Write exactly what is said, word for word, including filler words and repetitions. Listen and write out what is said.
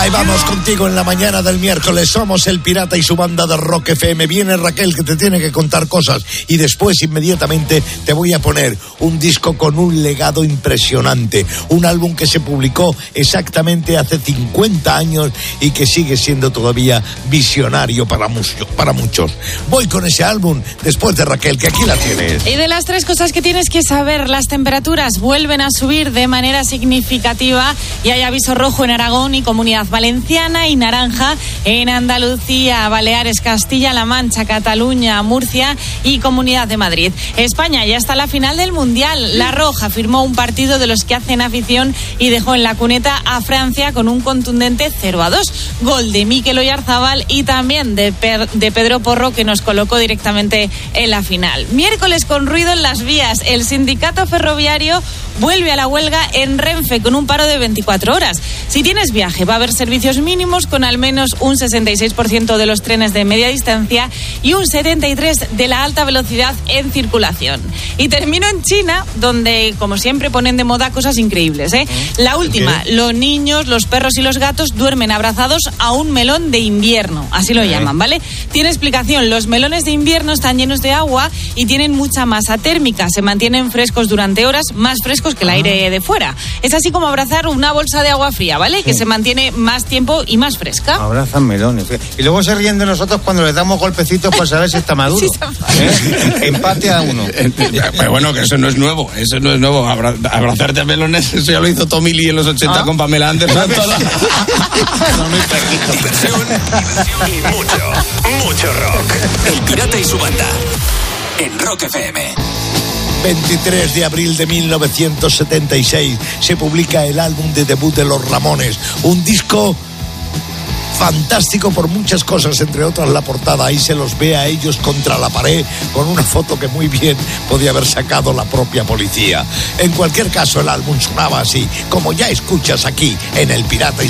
Ahí vamos contigo en la mañana del miércoles. Somos el Pirata y su banda de Rock F M. Viene Raquel, que te tiene que contar cosas. Y después, inmediatamente, te voy a poner un disco con un legado impresionante. Un álbum que se publicó exactamente hace cincuenta años y que sigue siendo todavía visionario para, mu- para muchos. Voy con ese álbum después de Raquel, que aquí la tienes. Y de las tres cosas que tienes que saber, las temperaturas vuelven a subir de manera significativa y hay aviso rojo en Aragón y Comunidad Valenciana y naranja en Andalucía, Baleares, Castilla-La Mancha, Cataluña, Murcia y Comunidad de Madrid. España ya está en la final del Mundial. La Roja firmó un partido de los que hacen afición y dejó en la cuneta a Francia con un contundente cero a dos. Gol de Mikel Oyarzabal y también de, per- de Pedro Porro, que nos colocó directamente en la final. Miércoles con ruido en las vías. El sindicato ferroviario vuelve a la huelga en Renfe con un paro de veinticuatro horas. Si tienes viaje, va a haber servicios mínimos con al menos un sesenta y seis por ciento de los trenes de media distancia y un setenta y tres por ciento de la alta velocidad en circulación. Y termino en China, donde, como siempre, ponen de moda cosas increíbles, ¿eh? La última, los niños, los perros y los gatos duermen abrazados a un melón de invierno, así lo llaman, ¿vale? Tiene explicación, los melones de invierno están llenos de agua y tienen mucha masa térmica, se mantienen frescos durante horas, más frescos que el aire de fuera. Es así como abrazar una bolsa de agua fría, ¿vale? Sí. Que se mantiene más tiempo y más fresca. Abrazan melones. Y luego se ríen de nosotros cuando les damos golpecitos para saber si está maduro. Sí, ¿eh? Empate a uno. Pero bueno, que eso no es nuevo, eso no es nuevo. Abra- abrazarte a melones, eso ya lo hizo Tommy Lee en los ochenta ¿Ah? Con Pamela Anderson. Son muy perritos. Diversión, diversión y mucho, mucho rock. El Pirata y su banda en Rock F M. veintitrés de abril de mil novecientos setenta y seis se publica el álbum de debut de Los Ramones, un disco fantástico por muchas cosas, entre otras la portada. Ahí se los ve a ellos contra la pared con una foto que muy bien podía haber sacado la propia policía. En cualquier caso, el álbum sonaba así, como ya escuchas aquí en El Pirata y